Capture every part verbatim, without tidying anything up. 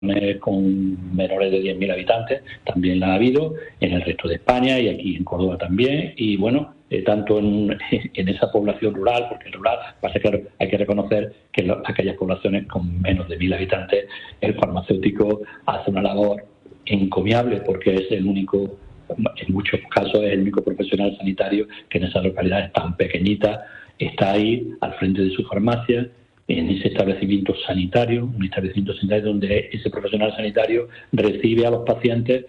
con menores de diez mil habitantes, también la ha habido en el resto de España y aquí en Córdoba también, y bueno, eh, tanto en, en esa población rural, porque el rural, pasa que claro, hay que reconocer que en aquellas poblaciones con menos de mil habitantes el farmacéutico hace una labor encomiable, porque es el único, en muchos casos es el único profesional sanitario que en esas localidades tan pequeñitas está ahí al frente de su farmacia, en ese establecimiento sanitario, un establecimiento sanitario donde ese profesional sanitario recibe a los pacientes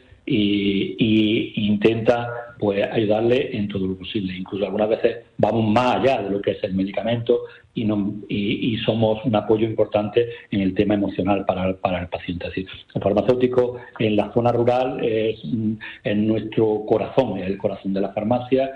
y, y intenta pues ayudarle en todo lo posible. Incluso algunas veces vamos más allá de lo que es el medicamento y, no, y, y somos un apoyo importante en el tema emocional para, para el paciente. Es decir, el farmacéutico en la zona rural es, es nuestro corazón, es el corazón de la farmacia.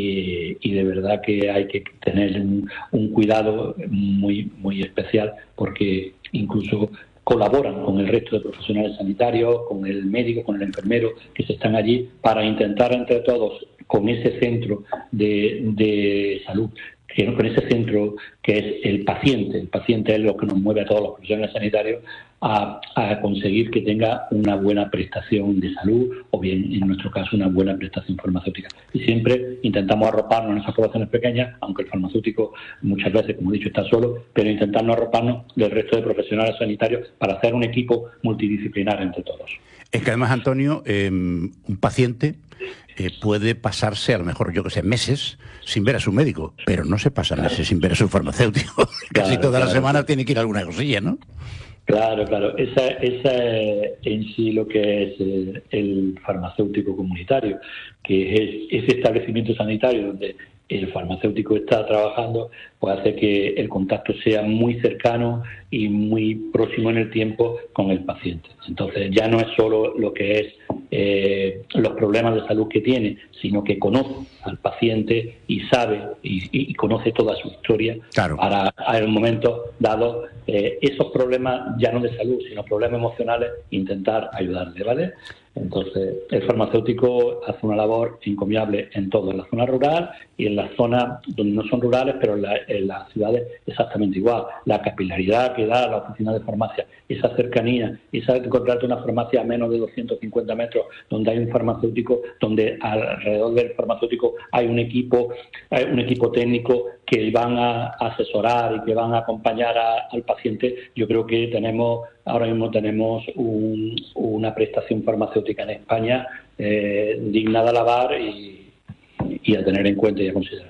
Y, y de verdad que hay que tener un, un cuidado muy muy especial, porque incluso colaboran con el resto de profesionales sanitarios, con el médico, con el enfermero que se están allí para intentar entre todos, con ese centro de, de salud, que, con ese centro que es el paciente, el paciente es lo que nos mueve a todos los profesionales sanitarios, a, a conseguir que tenga una buena prestación de salud o bien, en nuestro caso, una buena prestación farmacéutica. Y siempre intentamos arroparnos en esas poblaciones pequeñas, aunque el farmacéutico muchas veces, como he dicho, está solo, pero intentando arroparnos del resto de profesionales sanitarios para hacer un equipo multidisciplinar entre todos. Es que además, Antonio, eh, un paciente eh, puede pasarse, a lo mejor, yo que sé, meses sin ver a su médico, pero no se pasa meses claro. sin ver a su farmacéutico. Casi claro, todas claro. las semanas tiene que ir a alguna cosilla, ¿no? Claro, claro. Esa, esa es en sí lo que es el, el farmacéutico comunitario, que es ese establecimiento sanitario donde el farmacéutico está trabajando, pues hace que el contacto sea muy cercano y muy próximo en el tiempo con el paciente. Entonces ya no es solo lo que es eh, los problemas de salud que tiene, sino que conoce al paciente y sabe y, y conoce toda su historia claro. para en un momento dado eh, esos problemas ya no de salud, sino problemas emocionales, intentar ayudarle, ¿vale? Entonces, el farmacéutico hace una labor encomiable en todo, en la zona rural y en las zonas donde no son rurales, pero en, la, en las ciudades exactamente igual. La capilaridad que da la oficina de farmacia, esa cercanía, esa de encontrarte una farmacia a menos de doscientos cincuenta metros, donde hay un farmacéutico, donde alrededor del farmacéutico hay un equipo, hay un equipo técnico que van a asesorar y que van a acompañar a, al paciente. Yo creo que tenemos ahora mismo tenemos un, una prestación farmacéutica en España eh, digna de alabar y, y a tener en cuenta y a considerar.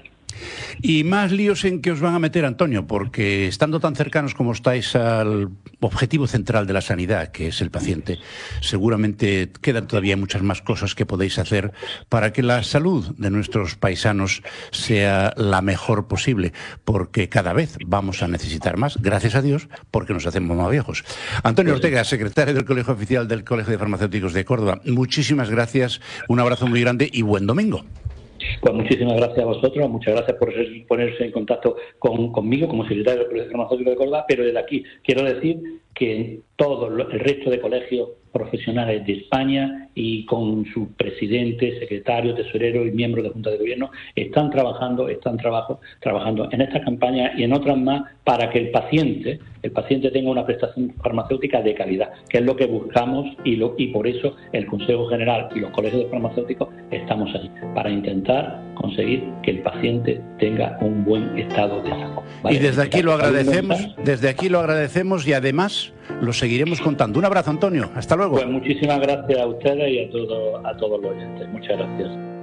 Y más líos en que os van a meter, Antonio, porque estando tan cercanos como estáis al objetivo central de la sanidad, que es el paciente, seguramente quedan todavía muchas más cosas que podéis hacer para que la salud de nuestros paisanos sea la mejor posible, porque cada vez vamos a necesitar más, gracias a Dios, porque nos hacemos más viejos. Antonio Ortega, secretario del Colegio Oficial del Colegio de Farmacéuticos de Córdoba, muchísimas gracias, un abrazo muy grande y buen domingo. Pues muchísimas gracias a vosotros, muchas gracias por ponerse en contacto con, conmigo como secretario del Colegio Farmacéutico de Córdoba, pero desde aquí quiero decir que en todo el resto de colegios profesionales de España y con sus presidentes, secretarios, tesoreros y miembros de Junta de Gobierno están trabajando, están trabajo, trabajando en esta campaña y en otras más para que el paciente, el paciente tenga una prestación farmacéutica de calidad, que es lo que buscamos y, lo, y por eso el Consejo General y los colegios de farmacéuticos estamos ahí, para intentar conseguir que el paciente tenga un buen estado de salud. ¿Vale? Y desde aquí lo agradecemos, desde aquí lo agradecemos y además lo seguiremos contando. Un abrazo, Antonio. Hasta luego. Pues muchísimas gracias a ustedes y a todos, a todos los oyentes. Muchas gracias.